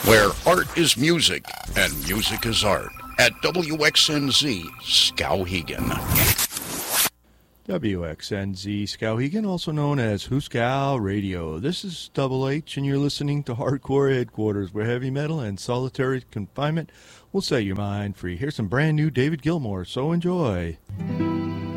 where art is music and music is art, at WXNZ Skowhegan. WXNZ Skowhegan, also known as Huskow Radio. This is Double H, and you're listening to Hardcore Headquarters, where heavy metal and solitary confinement will set your mind free. Here's some brand new David Gilmour, so enjoy.